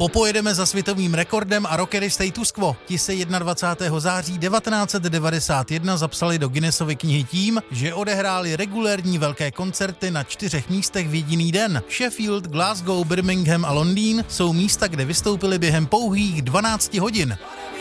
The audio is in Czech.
Popojedeme za světovým rekordem a rockery status quo. Ti se 21. září 1991 zapsali do Guinnessovy knihy tím, že odehráli regulérní velké koncerty na 4 místech v jediný den. Sheffield, Glasgow, Birmingham a Londýn jsou místa, kde vystoupili během pouhých 12 hodin.